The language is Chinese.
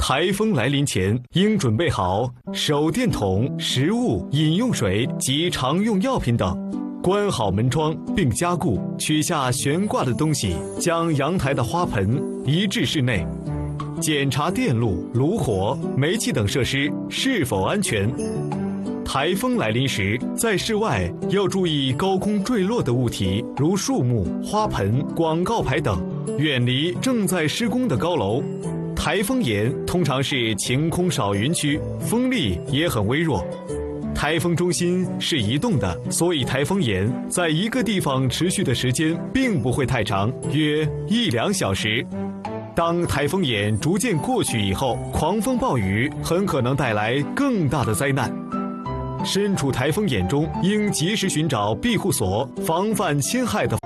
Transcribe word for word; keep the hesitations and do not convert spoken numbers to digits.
台风来临前，应准备好手电筒、食物、饮用水及常用药品等。关好门窗并加固，取下悬挂的东西，将阳台的花盆移至室内。检查电路、炉火、煤气等设施是否安全。台风来临时，在室外要注意高空坠落的物体，如树木、花盆、广告牌等，远离正在施工的高楼。台风眼通常是晴空少云区，风力也很微弱。台风中心是移动的，所以台风眼在一个地方持续的时间并不会太长，约一两小时。当台风眼逐渐过去以后，狂风暴雨很可能带来更大的灾难。身处台风眼中，应及时寻找庇护所，防范侵害的。